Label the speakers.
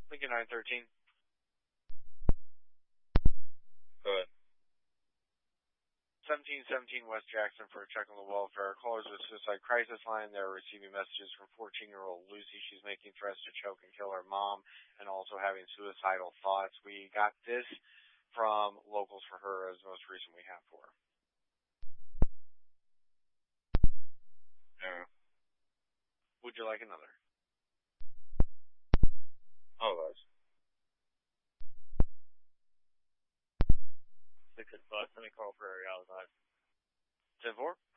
Speaker 1: Lincoln 913.
Speaker 2: Go ahead.
Speaker 1: 1717 West Jackson for a check on the welfare. Callers with suicide crisis line. They're receiving messages from 14-year-old Lucy. She's making threats to choke and kill her mom and also having suicidal thoughts. We got this from locals for her as the most recent we have for her.
Speaker 2: Yeah.
Speaker 1: Would you like another?
Speaker 2: Otherwise.
Speaker 3: 6 o'clock. Let me call for area outside.
Speaker 1: 10-4.